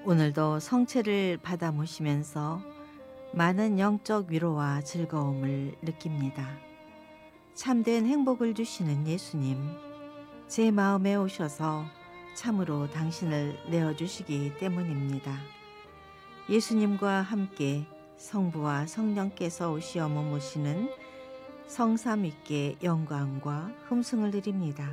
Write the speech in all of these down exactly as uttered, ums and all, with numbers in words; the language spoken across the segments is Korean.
오늘도 성체를 받아 모시면서 많은 영적 위로와 즐거움을 느낍니다. 참된 행복을 주시는 예수님, 제 마음에 오셔서 참으로 당신을 내어주시기 때문입니다. 예수님과 함께 성부와 성령께서 오시어 머무시는 성삼위께 영광과 흠승을 드립니다.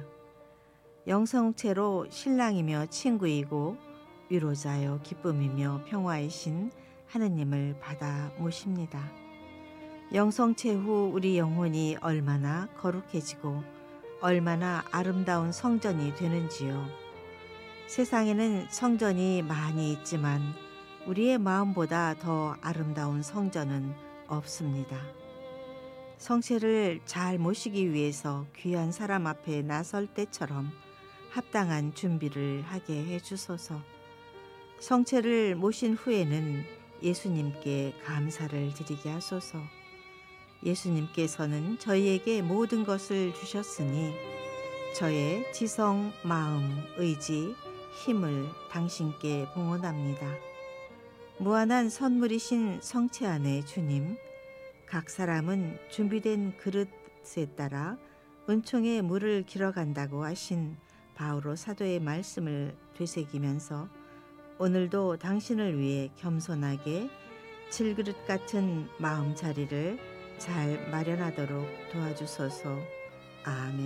영성체로 신랑이며 친구이고 위로자요 기쁨이며 평화이신 하느님을 받아 모십니다. 영성체 후 우리 영혼이 얼마나 거룩해지고 얼마나 아름다운 성전이 되는지요. 세상에는 성전이 많이 있지만 우리의 마음보다 더 아름다운 성전은 없습니다. 성체를 잘 모시기 위해서 귀한 사람 앞에 나설 때처럼 합당한 준비를 하게 해주소서. 성체를 모신 후에는 예수님께 감사를 드리게 하소서. 예수님께서는 저희에게 모든 것을 주셨으니 저의 지성, 마음, 의지, 힘을 당신께 봉헌합니다. 무한한 선물이신 성체 안에 주님, 각 사람은 준비된 그릇에 따라 은총의 물을 길어간다고 하신 바오로 사도의 말씀을 되새기면서 오늘도 당신을 위해 겸손하게 질그릇 같은 마음자리를 잘 마련하도록 도와주소서. 아멘.